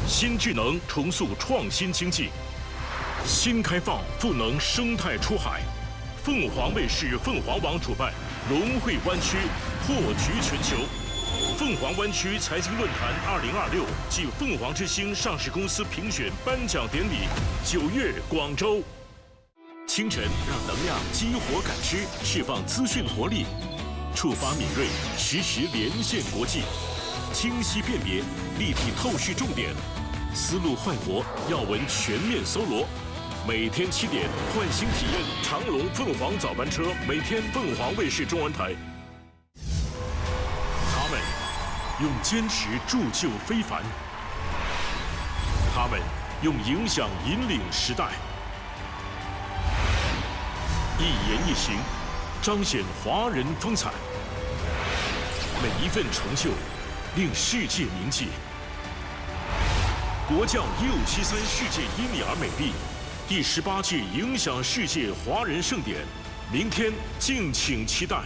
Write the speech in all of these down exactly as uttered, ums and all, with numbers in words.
新智能重塑创新经济，新开放赋能生态出海。凤凰卫视、凤凰网主办融汇湾区，破局全球。凤凰湾区财经论坛二零二六暨凤凰之星上市公司评选颁奖典礼，九月广州。清晨让能量激活感知，释放资讯活力，触发敏锐，实时连线国际，清晰辨别，立体透视重点，思路焕活，要闻全面搜罗。每天七点，换新体验长龙凤凰早班车，每天凤凰卫视中文台。他们用坚持铸就非凡，他们用影响引领时代，一言一行彰显华人风采，每一份成就令世界铭记。国将一五七三世界因你而美丽。第十八届影响世界华人盛典，明天敬请期待。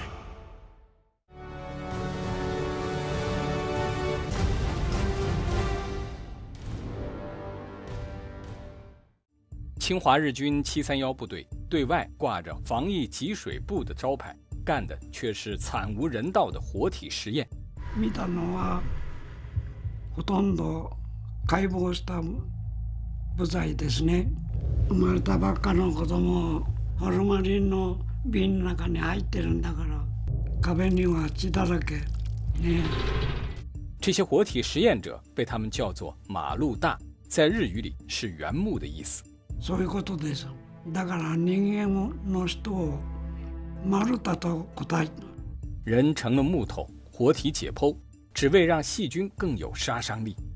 侵华日军七三一部队对外挂着防疫给水部的招牌，干的却是惨无人道的活体实验。 見たのはほとんど解剖した部材ですね。生まれたばっかの子供をホルマリンの瓶の中に入ってるんだから、壁には血だらけね。 这些活体实验者被他们叫做马路大，在日语里是原木的意思。 そういうことです。だから人間の人を丸太と答えた。 人成了木头，活体解剖，只为让细菌更有杀伤力。